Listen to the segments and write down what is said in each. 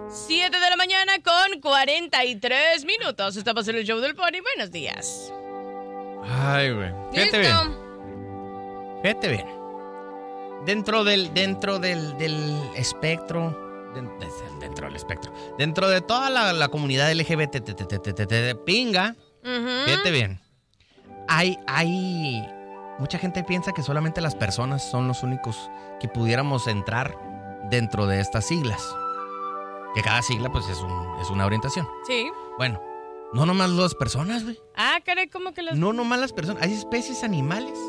7 de la mañana con 43 minutos. Estamos en el show del Pony. Buenos días. Ay, güey. Fíjate bien. Fíjate bien. Dentro del espectro. Dentro del espectro. Dentro de toda la comunidad LGBT, pinga. Fíjate bien. Hay mucha gente piensa que solamente las personas son los únicos que pudiéramos entrar dentro de estas siglas. Que cada sigla, pues, es una orientación. Sí. Bueno, no nomás las personas, güey. Ah, caray, ¿cómo que las...? No nomás las personas. Hay especies animales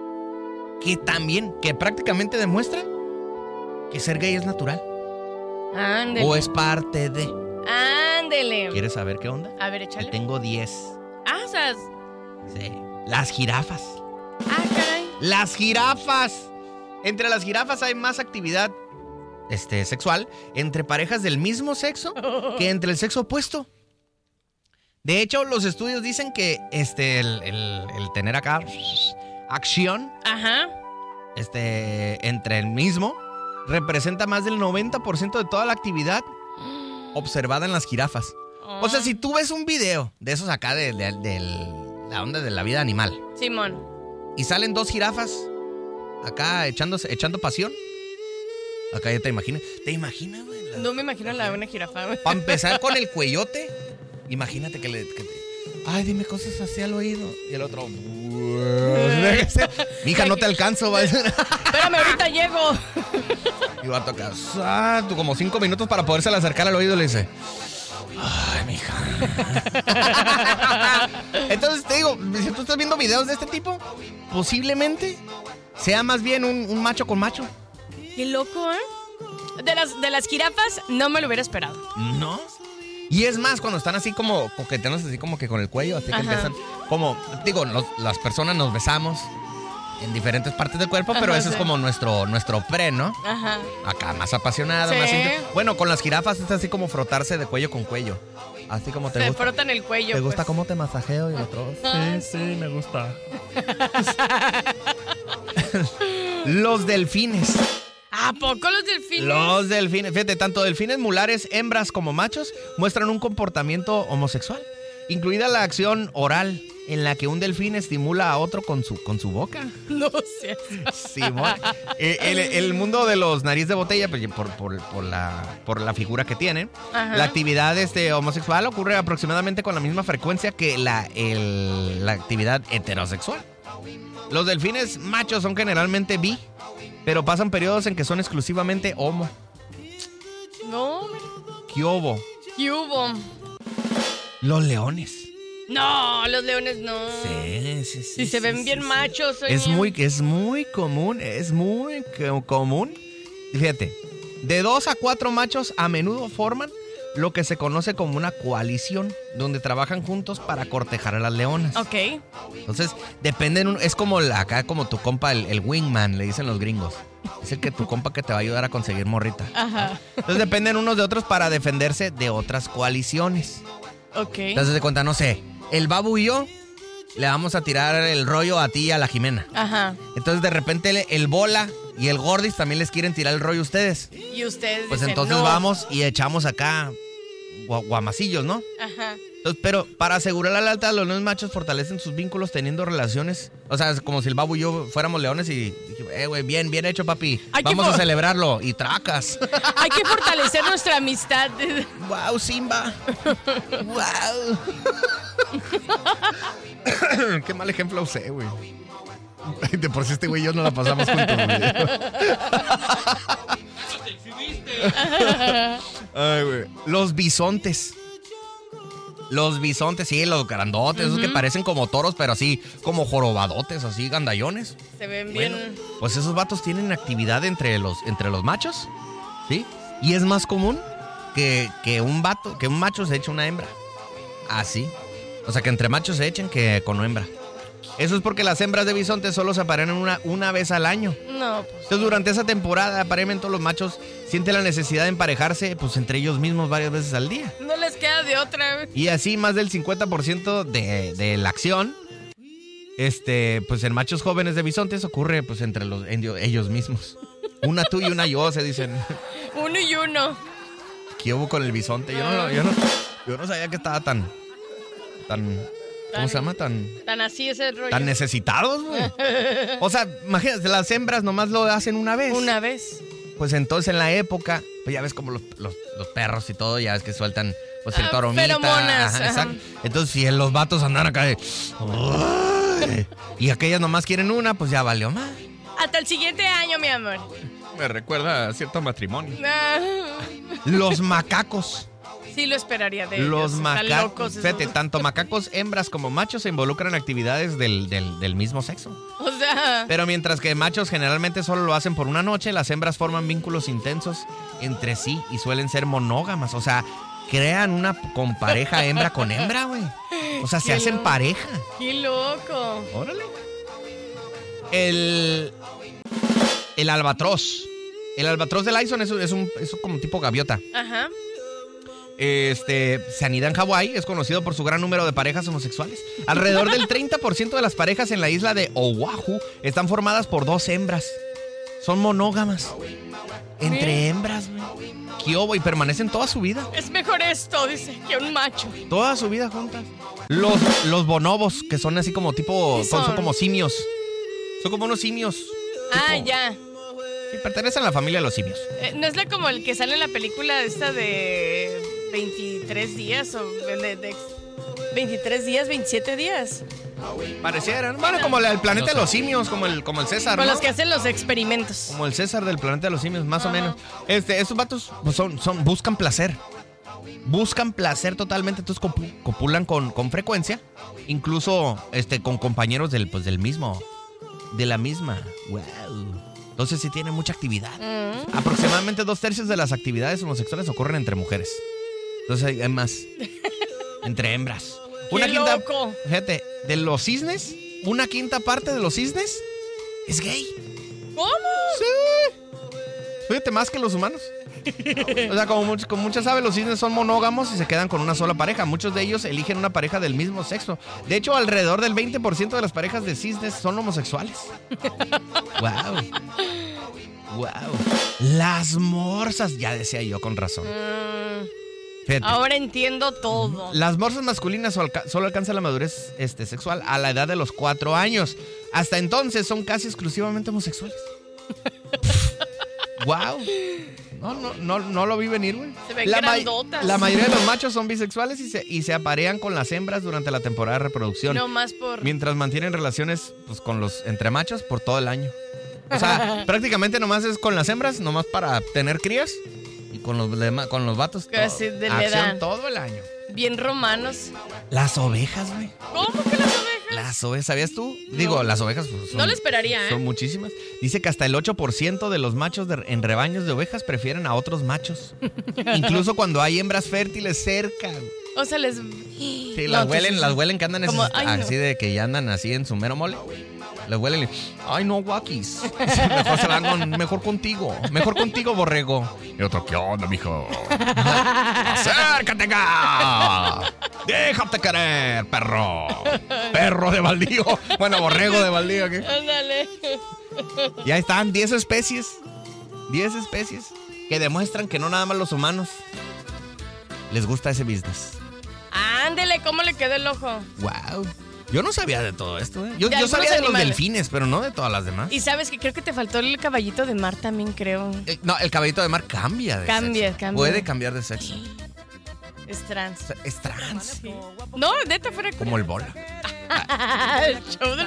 que prácticamente demuestran que ser gay es natural. Ándele. O es parte de. Ándele. ¿Quieres saber qué onda? A ver, échale. Tengo 10. Ah, o sea... Sí. Las jirafas. Ah, caray. Las jirafas. Entre las jirafas hay más actividad sexual entre parejas del mismo sexo que entre el sexo opuesto. De hecho, los estudios dicen que el tener acá acción entre el mismo representa más del 90% de toda la actividad observada en las jirafas. O sea, si tú ves un video de esos acá de la onda de la vida animal, Simón, y salen dos jirafas acá echando pasión, acá ya te imaginas. ¿Te imaginas, güey? no me imagino una jirafa. Para empezar con el cuellote, imagínate ay, dime cosas así al oído. Y el otro, mija, no te alcanzo, va a decir. Espérame, ahorita llego. Y va a tocar como 5 minutos para podérsela acercar al oído. Le dice, ay, mija. Entonces te digo, si tú estás viendo videos de este tipo, posiblemente sea más bien un macho con macho. Qué loco, ¿eh? De las jirafas no me lo hubiera esperado. ¿No? Y es más, cuando están así como coqueteanos, así como que con el cuello, así que empiezan, como, digo, las personas nos besamos en diferentes partes del cuerpo, pero eso es como nuestro pre, ¿no? Ajá. Acá, más apasionado, Sí. más íntimo. Bueno, con las jirafas es así como frotarse de cuello con cuello. Así como te gusta. Se frotan el cuello. ¿Te gusta pues. cómo te masajeo? Y el otro, sí, me gusta. Los delfines. ¿A poco los delfines? Los delfines. Fíjate, tanto delfines mulares, hembras como machos muestran un comportamiento homosexual, incluida la acción oral, en la que un delfín estimula a otro con su boca. No sé. Simón. El mundo de los nariz de botella, pues, por la figura que tienen, Ajá. la actividad homosexual ocurre aproximadamente con la misma frecuencia que la actividad heterosexual. Los delfines machos son generalmente bi, pero pasan periodos en que son exclusivamente homo. No, ¿Qué hubo? ¿qué hubo? Los leones. No, los leones no. Sí. Si se ven bien machos, oye. Es muy común, común. Fíjate, de 2 a 4 machos a menudo forman lo que se conoce como una coalición, donde trabajan juntos para cortejar a las leonas. Ok. Entonces, es como acá como tu compa, el wingman, le dicen los gringos. Es el que tu compa que te va a ayudar a conseguir morrita. Ajá. Entonces dependen unos de otros para defenderse de otras coaliciones. Ok. Entonces de cuenta, no sé, el Babu y yo le vamos a tirar el rollo a ti y a la Jimena. Ajá. Entonces de repente el Bola y el Gordis también les quieren tirar el rollo a ustedes. Y ustedes Pues dicen, entonces no. vamos y echamos acá guamacillos, ¿no? Ajá. Entonces, pero para asegurar la lealtad, los leones machos fortalecen sus vínculos teniendo relaciones. O sea, es como si el Babu y yo fuéramos leones y dije, güey, bien hecho, papi. Vamos a celebrarlo. Y tracas. Hay que fortalecer nuestra amistad. ¡Wow, Simba! ¡Wow! Qué mal ejemplo usé, güey. De por sí este güey y yo no la pasamos juntos, güey. Ay, güey. Los bisontes. Los bisontes, sí, los grandotes, esos que parecen como toros, pero así como jorobadotes, así gandallones. Se ven Bueno, bien. pues esos vatos tienen actividad entre los machos, ¿sí? Y es más común que un macho se eche una hembra. Así. O sea, que entre machos se echen que con hembra. Eso es porque las hembras de bisonte solo se aparean una vez al año. No, pues. Entonces, durante esa temporada, aparentemente los machos sienten la necesidad de emparejarse, pues, entre ellos mismos varias veces al día. No les queda de otra. Y así, más del 50% de la acción, pues, en machos jóvenes de bisontes ocurre, pues, entre ellos mismos. Una tú y una yo, se dicen. Uno y uno. ¿Qué hubo con el bisonte? Yo no sabía que estaba tan ¿cómo se llama? Tan así ese rollo. Tan necesitados, güey. O sea, imagínate, las hembras nomás lo hacen una vez. Una vez. Pues entonces en la época, pues ya ves como los perros y todo, ya ves que sueltan pues cierta aromita. Feromonas. Ajá, exacto. Entonces si los vatos andan acá de... y aquellas nomás quieren una, pues ya valió más. Hasta el siguiente año, mi amor. Me recuerda a cierto matrimonio. Los macacos. Sí lo esperaría de ellos. Los Están macacos. locos Fíjate, esos. tanto macacos, hembras como machos se involucran en actividades del mismo sexo. O sea... Pero mientras que machos generalmente solo lo hacen por una noche, las hembras forman vínculos intensos entre sí y suelen ser monógamas. O sea, crean una con pareja hembra con hembra, güey. O sea, se hacen pareja. ¡Qué loco! Órale. El albatros. El albatros de Lyson es como tipo gaviota. Ajá. Se anida en Hawái, es conocido por su gran número de parejas homosexuales. Alrededor del 30% de las parejas en la isla de Oahu están formadas por 2 hembras. Son monógamas. Entre hembras, güey. ¿Qué hubo? Y permanecen toda su vida. Es mejor esto, dice, que un macho. Toda su vida juntas. Los bonobos, que son así como tipo... ¿Qué son? Son como simios. Son como unos simios. Ah, tipo, ya. Sí, pertenecen a la familia de los simios. ¿No es como el que sale en la película esta de 23 días o de 23 días, 27 días? Parecieran. Bueno, como el planeta de los simios, como el César, Con ¿no? los que hacen los experimentos. Como el César del planeta de los simios, más o menos. Estos vatos pues, buscan placer. Buscan placer totalmente, entonces copulan con frecuencia. Incluso con compañeros de la misma. Wow. Entonces sí tiene mucha actividad. Aproximadamente 2/3 de las actividades homosexuales ocurren entre mujeres. Entonces hay más. Entre hembras. ¡Qué loco! Fíjate, de los cisnes, 1/5 parte de los cisnes es gay. ¿Cómo? Sí. Fíjate, más que los humanos. O sea, como muchas saben, los cisnes son monógamos y se quedan con una sola pareja. Muchos de ellos eligen una pareja del mismo sexo. De hecho, alrededor del 20% de las parejas de cisnes son homosexuales. ¡Wow! ¡Wow! Las morsas, ya decía yo con razón. Fíjate. Ahora entiendo todo. Las morsas masculinas solo alcanzan la madurez sexual a la edad de los 4 años. Hasta entonces son casi exclusivamente homosexuales. ¡Wow! No lo vi venir, güey. Se ven grandotas. La mayoría de los machos son bisexuales y se aparean con las hembras durante la temporada de reproducción. No más por... Mientras mantienen relaciones pues, entre machos por todo el año. O sea, prácticamente nomás es con las hembras, nomás para tener crías. Y con los vatos, Casi de la edad. todo el año. Bien romanos. Las ovejas, güey. ¿Cómo que las ovejas? Las ovejas, ¿sabías tú? Digo, las ovejas pues, son... No lo esperaría, ¿eh? Son muchísimas. Dice que hasta el 8% de los machos en rebaños de ovejas prefieren a otros machos. Incluso cuando hay hembras fértiles cerca. O sea, les... Sí, No, las entonces, huelen que andan como, ay, así no. de que ya andan así en su mero mole. Las huelen y... Ay, no, guakis. Mejor se van mejor contigo, borrego. Y otro, ¿qué onda, mijo? ¡Acércate acá! ¡Déjate querer, perro! ¡Perro de baldío! Bueno, borrego de baldío. ¿Qué? Ándale. Y ahí están 10 especies. 10 especies que demuestran que no nada más los humanos les gusta ese business. Ándele, ¿cómo le quedó el ojo? ¡Wow! Yo no sabía de todo esto, ¿eh? Yo algunos sabía de los animales. delfines, pero no de todas las demás. Y sabes que creo que te faltó el caballito de mar también, creo. No, el caballito de mar cambia de sexo. Cambia. Puede cambiar de sexo. Es trans. Es trans. No, neta, fuera Como el bola. el show de